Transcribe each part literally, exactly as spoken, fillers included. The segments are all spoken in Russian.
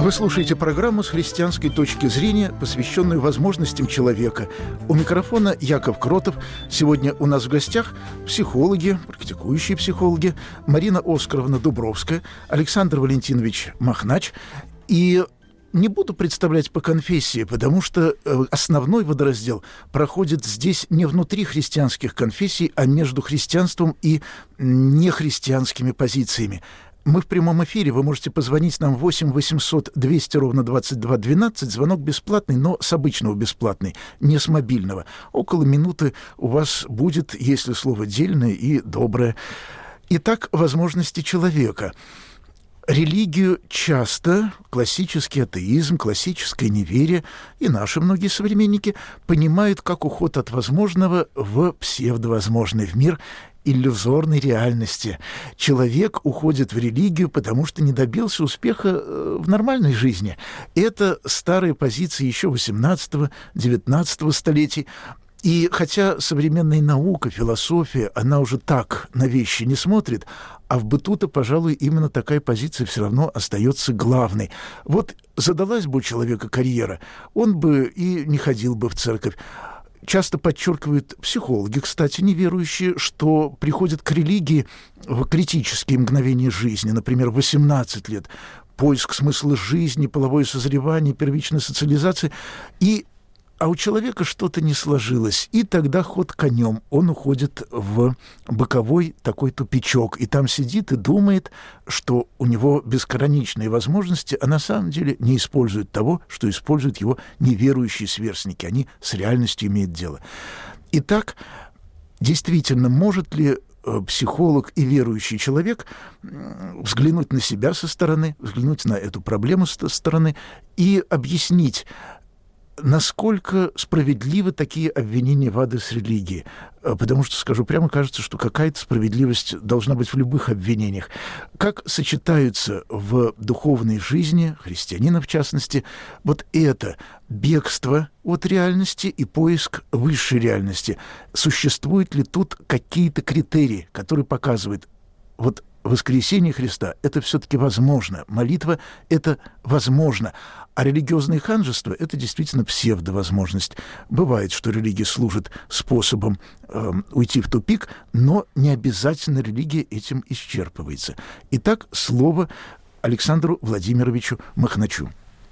Вы слушаете программу «С христианской точки зрения», посвященную возможностям человека. У микрофона Яков Кротов. Сегодня у нас в гостях психологи, практикующие психологи Марина Оскаровна Дубровская, Александр Валентинович Махнач. И не буду представлять по конфессии, потому что основной водораздел проходит здесь не внутри христианских конфессий, а между христианством и нехристианскими позициями. Мы в прямом эфире, вы можете позвонить нам восемь восемьсот двести ровно двадцать два двенадцать. Звонок бесплатный, но с обычного бесплатный, не с мобильного. Около минуты у вас будет, если слово дельное и доброе. Итак, возможности человека. Религию часто, классический атеизм, классическое неверие и наши многие современники понимают как уход от возможного в псевдовозможный, в мир иллюзорной реальности. Человек уходит в религию, потому что не добился успеха в нормальной жизни. Это старые позиции еще восемнадцатого-девятнадцатого столетий. И хотя современная наука, философия, она уже так на вещи не смотрит, а в быту-то, пожалуй, именно такая позиция все равно остается главной. Вот задалась бы у человека карьера, он бы и не ходил бы в церковь. Часто подчеркивают психологи, кстати, неверующие, что приходят к религии в критические мгновения жизни, например, в восемнадцать лет, поиск смысла жизни, половое созревание, первичная социализация, и а у человека что-то не сложилось, и тогда ход конем, он уходит в боковой такой тупичок, и там сидит и думает, что у него безграничные возможности, а на самом деле не использует того, что используют его неверующие сверстники, они с реальностью имеют дело. Итак, действительно, может ли психолог и верующий человек взглянуть на себя со стороны, взглянуть на эту проблему со стороны и объяснить, насколько справедливы такие обвинения в адрес религии? Потому что, скажу прямо, кажется, что какая-то справедливость должна быть в любых обвинениях. Как сочетаются в духовной жизни, христианина в частности, вот это бегство от реальности и поиск высшей реальности? Существуют ли тут какие-то критерии, которые показывают, вот воскресение Христа – это все-таки возможно, молитва – это возможно, а религиозное ханжество – это действительно псевдовозможность. Бывает, что религия служит способом э, уйти в тупик, но не обязательно религия этим исчерпывается. Итак, слово Александру Владимировичу Махначу.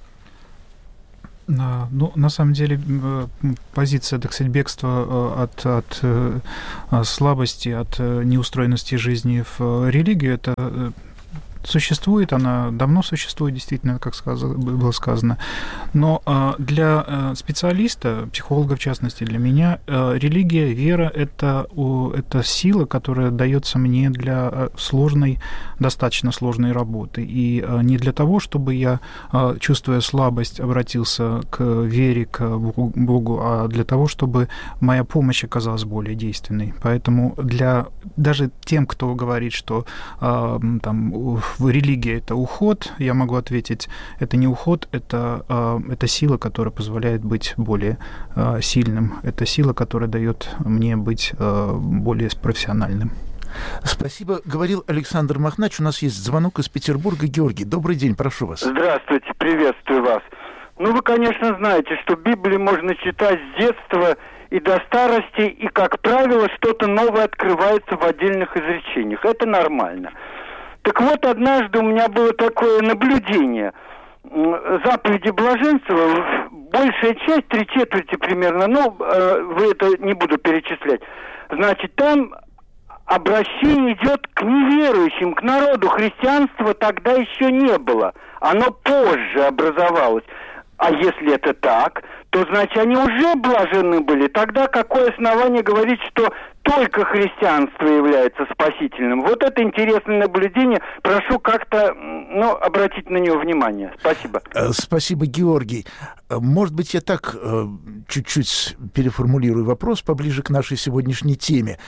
Ну, на самом деле, позиция, так сказать, бегства от, от слабости, от неустроенности жизни в религию, это существует, она давно существует, действительно, как сказано, было сказано. Но для специалиста, психолога в частности, для меня, религия, вера – это, это сила, которая дается мне для сложной, достаточно сложной работы. И не для того, чтобы я, чувствуя слабость, обратился к вере, к Богу, а для того, чтобы моя помощь оказалась более действенной. Поэтому для даже тем, кто говорит, что там религия – это уход, я могу ответить, это не уход, это, это сила, которая позволяет быть более сильным, это сила, которая дает мне быть более профессиональным. Спасибо. Говорил Александр Махнач. У нас есть звонок из Петербурга. Георгий, добрый день, прошу вас. Здравствуйте, приветствую вас. Ну, вы, конечно, знаете, что Библию можно читать с детства и до старости, и, как правило, что-то новое открывается в отдельных изречениях. Это нормально. Так вот, однажды у меня было такое наблюдение. Заповеди блаженства, большая часть, три четверти примерно, ну, вы это не буду перечислять. Значит, там обращение идет к неверующим, к народу. Христианства тогда еще не было. Оно позже образовалось. А если это так, то, значит, они уже блаженны были. Тогда какое основание говорить, что только христианство является спасительным? Вот это интересное наблюдение. Прошу как-то, ну, обратить на него внимание. Спасибо. Спасибо, Георгий. Может быть, я так чуть-чуть переформулирую вопрос поближе к нашей сегодняшней теме.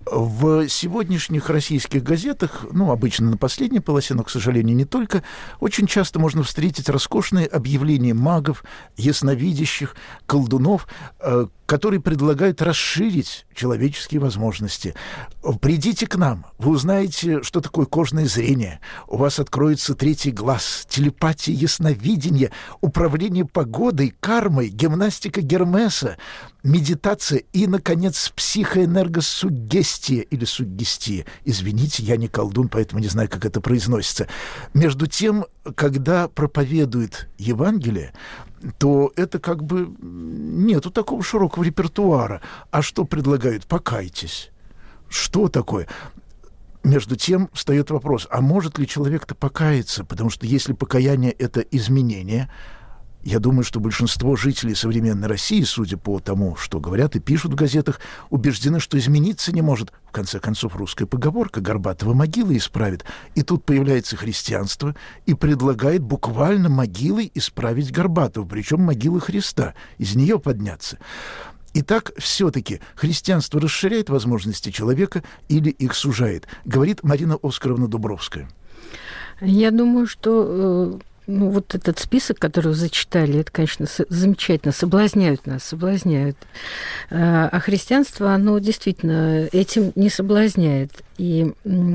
В сегодняшних российских газетах, ну, обычно на последней полосе, но, к сожалению, не только, очень часто можно встретить роскошные объявления магов, ясновидящих, колдунов, которые предлагают расширить человеческие возможности. Придите к нам, вы узнаете, что такое кожное зрение, у вас откроется третий глаз, телепатия, ясновидение, управление погодой, кармой, гимнастика Гермеса, медитация и, наконец, психоэнергосуггестия или суггестия. Извините, я не колдун, поэтому не знаю, как это произносится. Между тем, когда проповедует Евангелие, то это как бы нету такого широкого репертуара. А что предлагают? Покайтесь. Что такое? Между тем встает вопрос, а может ли человек-то покаяться? Потому что если покаяние — это изменение, я думаю, что большинство жителей современной России, судя по тому, что говорят и пишут в газетах, убеждены, что измениться не может. В конце концов, русская поговорка «Горбатова могила исправит». И тут появляется христианство и предлагает буквально могилой исправить Горбатова, причем могилы Христа, из нее подняться. Итак, все-таки христианство расширяет возможности человека или их сужает, говорит Марина Оскаровна Дубровская. Я думаю, что... Ну, вот этот список, который вы зачитали, это, конечно, замечательно. Соблазняют нас, соблазняют. А христианство, оно действительно этим не соблазняет. И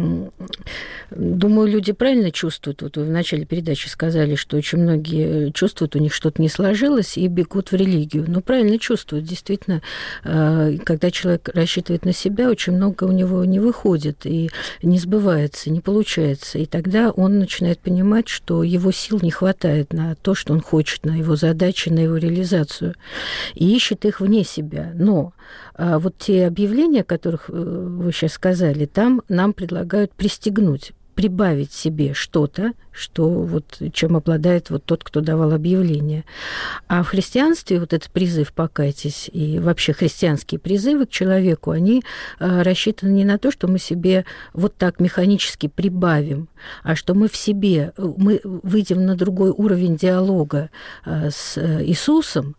думаю, люди правильно чувствуют. Вот вы в начале передачи сказали, что очень многие чувствуют, у них что-то не сложилось, и бегут в религию. Но правильно чувствуют. Действительно, когда человек рассчитывает на себя, очень много у него не выходит, и не сбывается, не получается. И тогда он начинает понимать, что его сил не хватает на то, что он хочет, на его задачи, на его реализацию, и ищет их вне себя. Но а вот те объявления, о которых вы сейчас сказали, там нам предлагают пристегнуть, прибавить себе что-то, что вот, чем обладает вот тот, кто давал объявление. А в христианстве вот этот призыв «покайтесь» и вообще христианские призывы к человеку, они рассчитаны не на то, что мы себе вот так механически прибавим, а что мы в себе, мы выйдем на другой уровень диалога с Иисусом,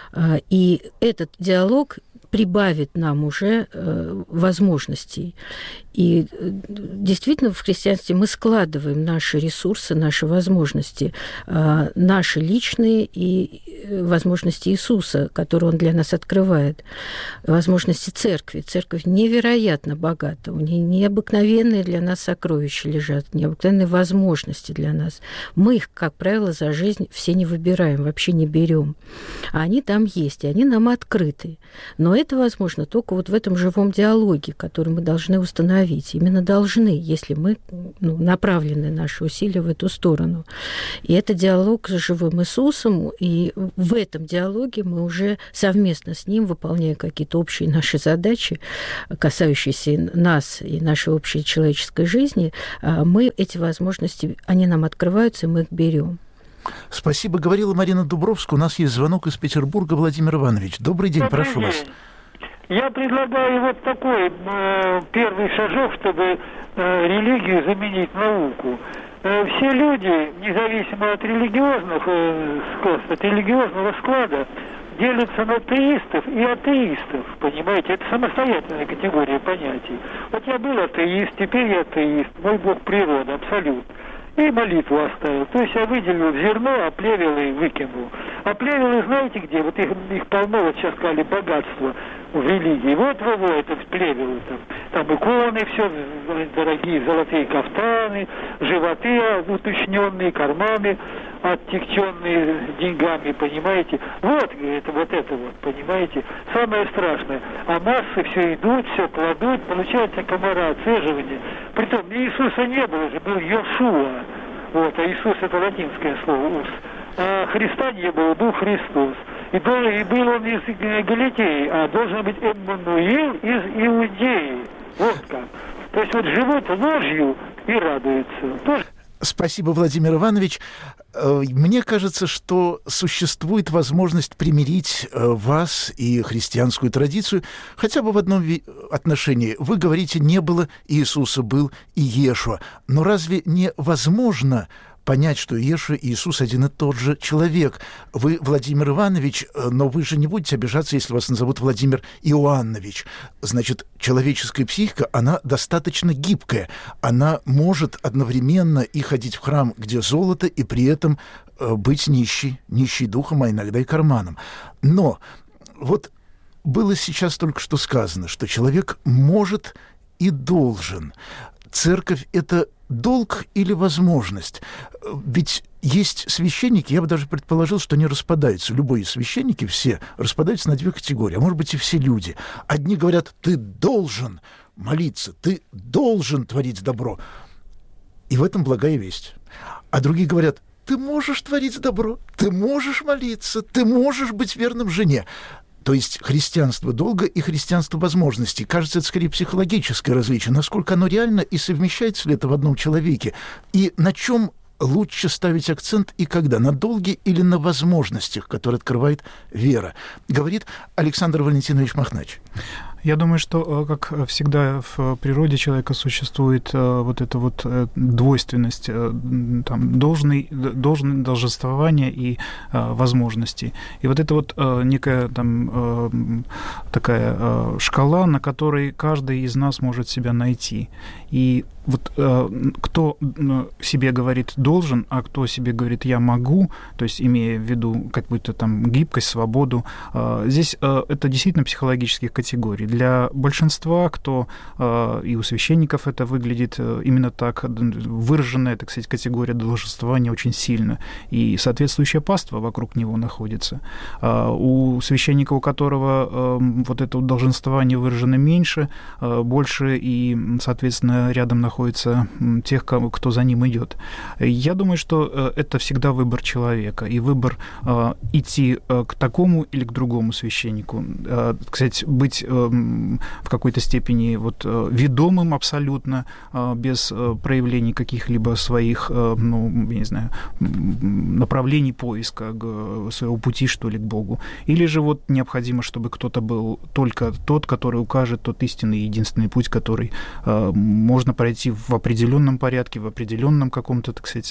и этот диалог прибавит нам уже э, возможностей. И э, действительно в христианстве мы складываем наши ресурсы, наши возможности, э, наши личные и возможности Иисуса, которые Он для нас открывает, возможности церкви. Церковь невероятно богата, у нее необыкновенные для нас сокровища лежат, необыкновенные возможности для нас. Мы их, как правило, за жизнь все не выбираем, вообще не берем. А они там есть, и они нам открыты. Но это возможно только вот в этом живом диалоге, который мы должны установить. Именно должны, если мы ну, направлены наши усилия в эту сторону. И это диалог с живым Иисусом, и в этом диалоге мы уже совместно с Ним, выполняя какие-то общие наши задачи, касающиеся нас и нашей общей человеческой жизни, мы эти возможности, они нам открываются, и мы их берем. Спасибо, говорила Марина Дубровская. У нас есть звонок из Петербурга. Владимир Иванович, добрый день, добрый прошу день. вас. Я предлагаю вот такой э, первый шажок, чтобы э, религию заменить науку. Э, все люди, независимо от религиозных э, склад, от религиозного склада, делятся на теистов и атеистов, понимаете? Это самостоятельная категория понятий. Вот я был атеист, теперь я атеист, мой бог природа, абсолют. И молитву оставил. То есть я выделил зерно, а плевелы выкинул. А плевелы знаете где? Вот их, их полно, вот сейчас сказали, богатство в религии. Вот во это плевелы там. Там иконы, все дорогие золотые кафтаны, животы уточненные, карманы оттекченные деньгами, понимаете? Вот это вот это вот, понимаете? Самое страшное. А массы все идут, все кладут, получается комара, отцеживание. Притом Иисуса не было же, был Йошуа. Вот, а Иисус это латинское слово, ус. А Христа не было, был Христос. И, был, и был он из Галилеи, а должен быть Эммануил из Иудеи. Вот как. То есть вот живут ложью и радуются. Тоже. Спасибо, Владимир Иванович. Мне кажется, что существует возможность примирить вас и христианскую традицию хотя бы в одном отношении. Вы говорите, не было Иисуса, был Иешуа. Но разве невозможно понять, что Иешуа и Иисус один и тот же человек. Вы Владимир Иванович, но вы же не будете обижаться, если вас назовут Владимир Иоаннович. Значит, человеческая психика, она достаточно гибкая. Она может одновременно и ходить в храм, где золото, и при этом быть нищей, нищей духом, а иногда и карманом. Но вот было сейчас только что сказано, что человек может и должен. Церковь — это долг или возможность? Ведь есть священники, я бы даже предположил, что они распадаются. Любые священники все распадаются на две категории, а может быть и все люди. Одни говорят: ты должен молиться, ты должен творить добро. И в этом благая весть. А другие говорят: ты можешь творить добро, ты можешь молиться, ты можешь быть верным жене. То есть христианство долга и христианство возможностей. Кажется, это скорее психологическое различие. Насколько оно реально и совмещается ли это в одном человеке? И на чем лучше ставить акцент и когда? На долге или на возможностях, которые открывает вера? Говорит Александр Валентинович Махнач. Я думаю, что, как всегда, в природе человека существует вот эта вот двойственность, там, должный, должное долженствование и возможности. И вот это вот некая там такая шкала, на которой каждый из нас может себя найти. И вот кто себе говорит «должен», а кто себе говорит «я могу», то есть имея в виду какую-то там гибкость, свободу, здесь это действительно психологических категорий. Для большинства, кто и у священников это выглядит именно так, выраженная, так сказать, категория долженствования очень сильно, и соответствующее паство вокруг него находится. У священника, у которого вот это долженствование выражено меньше, больше, и, соответственно, рядом находится тех, кто за ним идет. Я думаю, что это всегда выбор человека, и выбор идти к такому или к другому священнику. Кстати, быть в какой-то степени вот ведомым абсолютно, без проявлений каких-либо своих, ну, я не знаю, направлений поиска своего пути, что ли, к Богу. Или же вот необходимо, чтобы кто-то был только тот, который укажет тот истинный и единственный путь, который можно пройти в определенном порядке, в определенном каком-то, так сказать,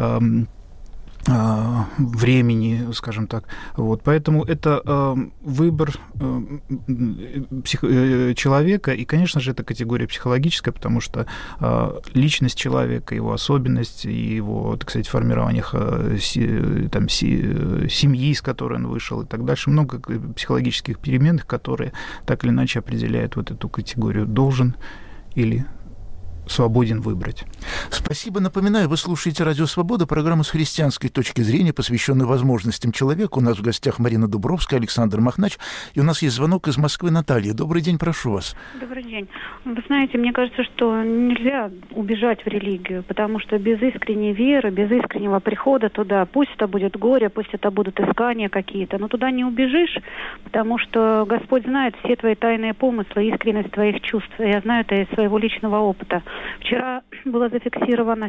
времени, скажем так. Вот. Поэтому это э, выбор э, псих... человека, и, конечно же, это категория психологическая, потому что э, личность человека, его особенность, его, так сказать, формирование э, си... там, си... семьи, из которой он вышел, и так дальше. Много психологических переменных, которые так или иначе определяют вот эту категорию «должен» или свободен выбрать. Спасибо. Напоминаю, вы слушаете «Радио Свобода», программу с христианской точки зрения, посвященную возможностям человека. У нас в гостях Марина Дубровская, Александр Махнач. И у нас есть звонок из Москвы. Наталья. Добрый день, прошу вас. Добрый день. Вы знаете, мне кажется, что нельзя убежать в религию, потому что без искренней веры, без искреннего прихода туда, пусть это будет горе, пусть это будут искания какие-то, но туда не убежишь, потому что Господь знает все твои тайные помыслы, искренность твоих чувств. Я знаю это из своего личного опыта. Вчера было зафиксировано